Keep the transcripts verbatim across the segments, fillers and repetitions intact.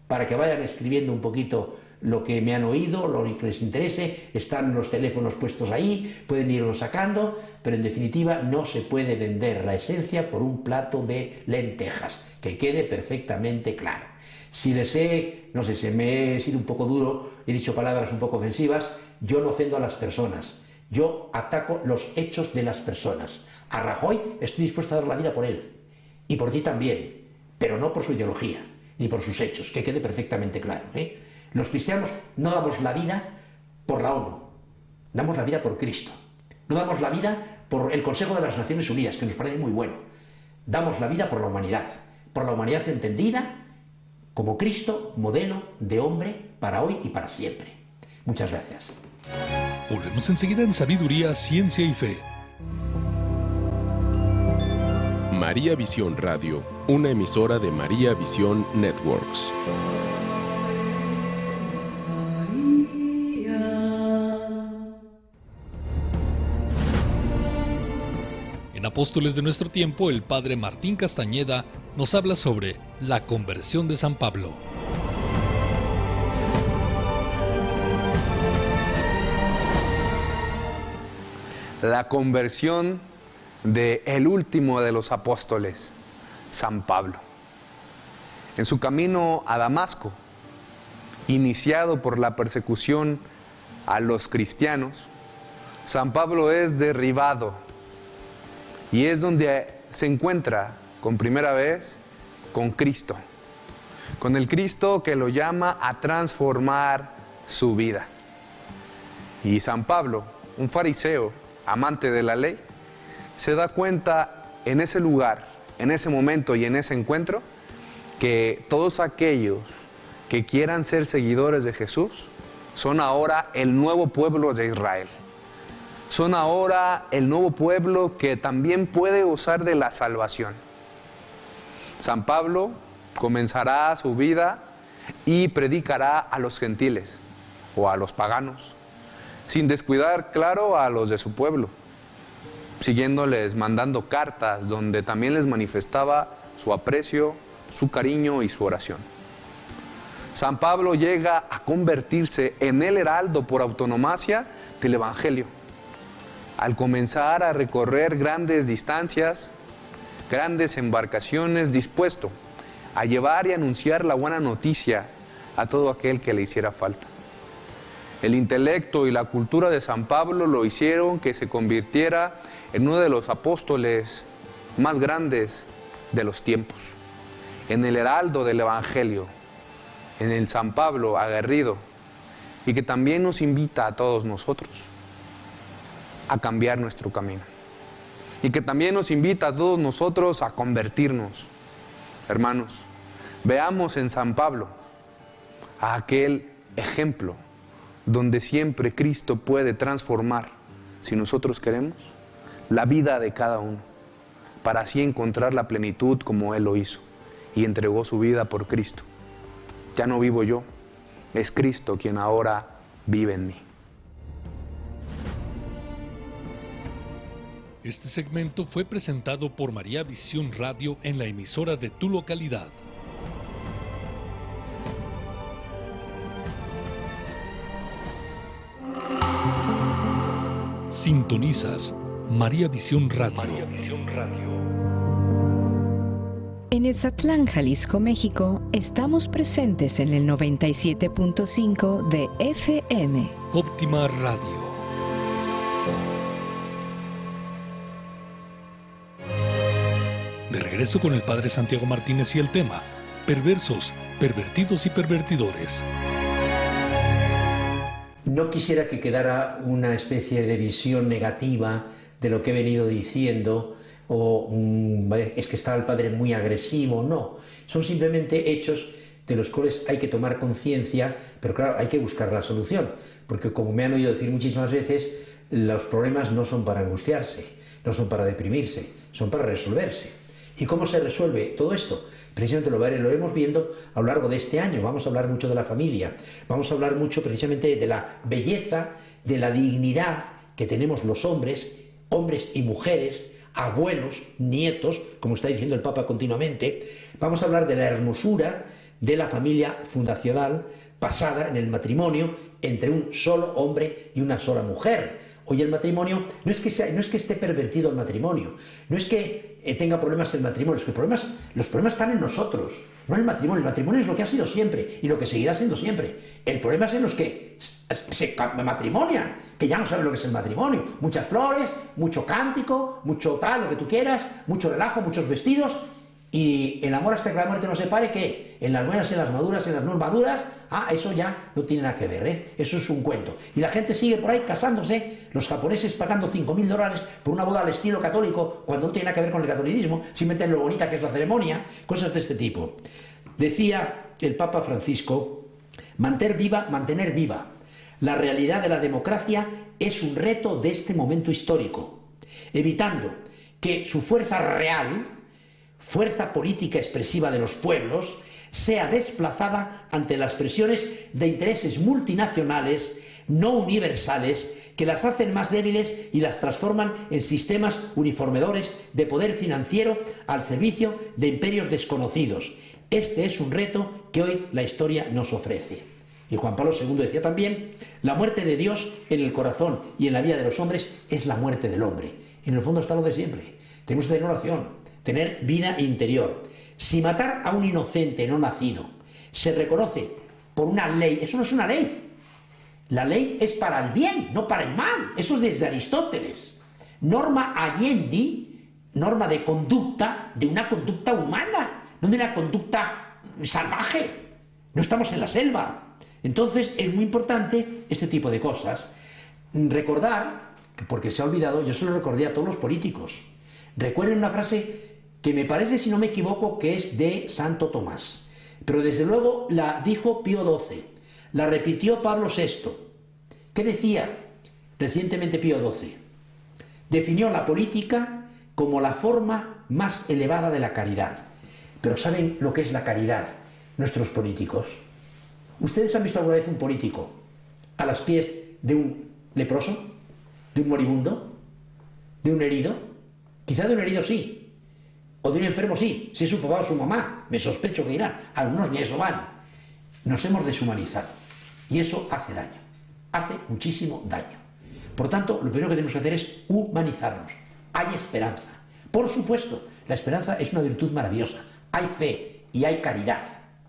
para que vayan escribiendo un poquito lo que me han oído, lo que les interese. Están los teléfonos puestos ahí, pueden irlo sacando, pero en definitiva no se puede vender la esencia por un plato de lentejas, que quede perfectamente claro. Si les he, no sé, si me he sido un poco duro, he dicho palabras un poco ofensivas, yo no ofendo a las personas, yo ataco los hechos de las personas. A Rajoy estoy dispuesto a dar la vida por él, y por ti también, pero no por su ideología, ni por sus hechos, que quede perfectamente claro, ¿eh? Los cristianos no damos la vida por la ONU, damos la vida por Cristo. No damos la vida por el Consejo de las Naciones Unidas, que nos parece muy bueno. Damos la vida por la humanidad, por la humanidad entendida como Cristo, modelo de hombre para hoy y para siempre. Muchas gracias. Volvemos enseguida en Sabiduría, Ciencia y Fe. María Visión Radio, una emisora de María Visión Networks. En Apóstoles de nuestro tiempo, el padre Martín Castañeda nos habla sobre la conversión de San Pablo. La conversión de el último de los apóstoles, San Pablo. En su camino a Damasco, iniciado por la persecución a los cristianos, San Pablo es derribado y es donde se encuentra con primera vez con Cristo, con el Cristo que lo llama a transformar su vida. Y San Pablo, un fariseo, amante de la ley, se da cuenta en ese lugar, en ese momento y en ese encuentro, que todos aquellos que quieran ser seguidores de Jesús son ahora el nuevo pueblo de Israel. Son ahora el nuevo pueblo que también puede gozar de la salvación. San Pablo comenzará su vida y predicará a los gentiles o a los paganos, sin descuidar, claro, a los de su pueblo, siguiéndoles mandando cartas donde también les manifestaba su aprecio, su cariño y su oración. San Pablo llega a convertirse en el heraldo por autonomacia del Evangelio, al comenzar a recorrer grandes distancias, grandes embarcaciones, dispuesto a llevar y anunciar la buena noticia a todo aquel que le hiciera falta. El intelecto y la cultura de San Pablo lo hicieron que se convirtiera en uno de los apóstoles más grandes de los tiempos, en el heraldo del Evangelio, en el San Pablo aguerrido, y que también nos invita a todos nosotros a cambiar nuestro camino, y que también nos invita a todos nosotros a convertirnos. Hermanos, veamos en San Pablo a aquel ejemplo donde siempre Cristo puede transformar, si nosotros queremos, la vida de cada uno, para así encontrar la plenitud como Él lo hizo y entregó su vida por Cristo. Ya no vivo yo, es Cristo quien ahora vive en mí. Este segmento fue presentado por María Visión Radio en la emisora de tu localidad. Sintonizas María Visión Radio. María Visión Radio. En Ezatlán, Jalisco, México, estamos presentes en el noventa y siete punto cinco de F M. Óptima Radio. De regreso con el padre Santiago Martínez y el tema: perversos, pervertidos y pervertidores. No quisiera que quedara una especie de visión negativa de lo que he venido diciendo, o mm, es que está el padre muy agresivo. No, son simplemente hechos de los cuales hay que tomar conciencia, pero claro, hay que buscar la solución, porque como me han oído decir muchísimas veces, los problemas no son para angustiarse, no son para deprimirse, son para resolverse. ¿Y cómo se resuelve todo esto? Precisamente lo veremos viendo a lo largo de este año. Vamos a hablar mucho de la familia, vamos a hablar mucho precisamente de la belleza, de la dignidad que tenemos los hombres, hombres y mujeres, abuelos, nietos, como está diciendo el Papa continuamente. Vamos a hablar de la hermosura de la familia fundacional basada en el matrimonio entre un solo hombre y una sola mujer. Hoy el matrimonio no es que sea, no es que esté pervertido el matrimonio, no es que eh, tenga problemas el matrimonio, es que problemas, los problemas están en nosotros, no en el matrimonio. El matrimonio es lo que ha sido siempre y lo que seguirá siendo siempre. El problema es en los que se, se matrimonian, que ya no saben lo que es el matrimonio. Muchas flores, mucho cántico, mucho tal, lo que tú quieras, mucho relajo, muchos vestidos. Y el amor hasta que la muerte nos separe, ¿qué? En las buenas, en las maduras, en las no maduras, ah, eso ya no tiene nada que ver, ¿eh? Eso es un cuento. Y la gente sigue por ahí casándose, los japoneses pagando cinco mil dólares por una boda al estilo católico, cuando no tiene nada que ver con el catolicismo, simplemente lo bonita que es la ceremonia, cosas de este tipo. Decía el Papa Francisco, mantener viva, mantener viva la realidad de la democracia es un reto de este momento histórico, evitando que su fuerza real, fuerza política expresiva de los pueblos, sea desplazada ante las presiones de intereses multinacionales no universales que las hacen más débiles y las transforman en sistemas uniformedores de poder financiero al servicio de imperios desconocidos. Este es un reto que hoy la historia nos ofrece. Y Juan Pablo segundo decía también, la muerte de Dios en el corazón y en la vida de los hombres es la muerte del hombre. En el fondo está lo de siempre. Tenemos que tener oración, tener vida interior. Si matar a un inocente no nacido se reconoce por una ley, eso no es una ley. La ley es para el bien, no para el mal. Eso es desde Aristóteles. Norma alliendi, norma de conducta, de una conducta humana, no de una conducta salvaje. No estamos en la selva. Entonces es muy importante este tipo de cosas. Recordar, porque se ha olvidado, yo se lo recordé a todos los políticos. Recuerden una frase que me parece, si no me equivoco, que es de Santo Tomás, pero desde luego la dijo Pío doce, la repitió Pablo sexto. ¿Qué decía recientemente Pío doce? Definió la política como la forma más elevada de la caridad. Pero ¿saben lo que es la caridad nuestros políticos? ¿Ustedes han visto alguna vez un político a los pies de un leproso, de un moribundo, de un herido? Quizá de un herido sí, o de un enfermo sí, si es su papá o su mamá, me sospecho que dirán, algunos ni eso van. Nos hemos deshumanizado y eso hace daño, hace muchísimo daño. Por tanto, lo primero que tenemos que hacer es humanizarnos. Hay esperanza. Por supuesto, la esperanza es una virtud maravillosa. Hay fe y hay caridad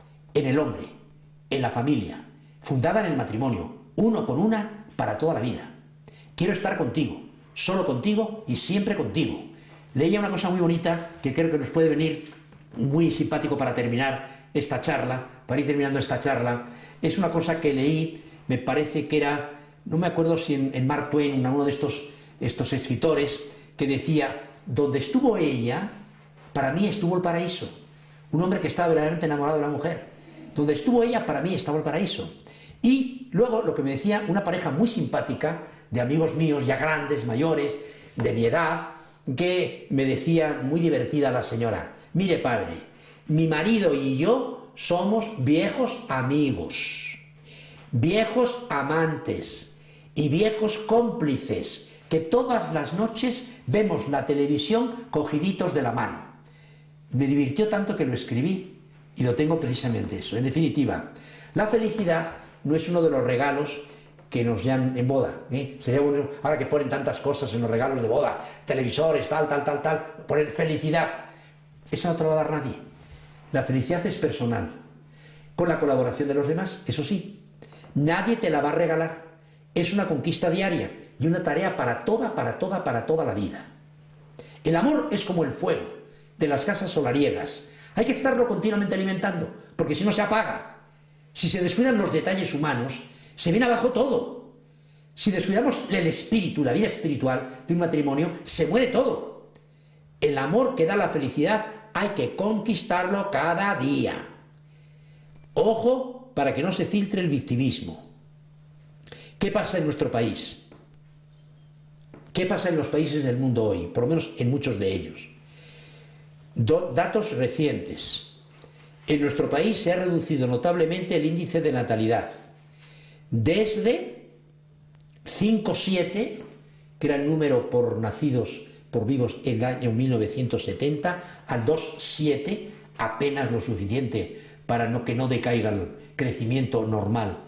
en el hombre, en la familia, fundada en el matrimonio, uno con una para toda la vida. Quiero estar contigo, solo contigo y siempre contigo. Leía una cosa muy bonita que creo que nos puede venir muy simpático para terminar esta charla, para ir terminando esta charla. Es una cosa que leí, me parece que era, no me acuerdo si en, en Mark Twain, uno de estos, estos escritores, que decía, donde estuvo ella, para mí estuvo el paraíso. Un hombre que estaba verdaderamente enamorado de la mujer. Donde estuvo ella, para mí estaba el paraíso. Y luego lo que me decía una pareja muy simpática, de amigos míos ya grandes, mayores, de mi edad, que me decía muy divertida la señora, mire padre, mi marido y yo somos viejos amigos, viejos amantes y viejos cómplices, que todas las noches vemos la televisión cogiditos de la mano. Me divirtió tanto que lo escribí. Y lo tengo precisamente eso. En definitiva, la felicidad no es uno de los regalos que nos dan en boda. ¿eh? Sería bueno, ahora que ponen tantas cosas en los regalos de boda, televisores, tal, tal, tal, tal, poner felicidad. Esa no te lo va a dar nadie. La felicidad es personal, con la colaboración de los demás, eso sí. Nadie te la va a regalar. Es una conquista diaria y una tarea para toda, para toda, para toda la vida. El amor es como el fuego de las casas solariegas. Hay que estarlo continuamente alimentando, porque si no se apaga. Si se descuidan los detalles humanos, se viene abajo todo. Si descuidamos el espíritu, la vida espiritual de un matrimonio, se muere todo. El amor que da la felicidad hay que conquistarlo cada día. Ojo para que no se filtre el victimismo. ¿Qué pasa en nuestro país? ¿Qué pasa en los países del mundo hoy? Por lo menos en muchos de ellos. Do, datos recientes. En nuestro país se ha reducido notablemente el índice de natalidad. Desde cinco coma siete, que era el número por nacidos, por vivos en el año mil novecientos setenta, al dos coma siete, apenas lo suficiente para no, que no decaiga el crecimiento normal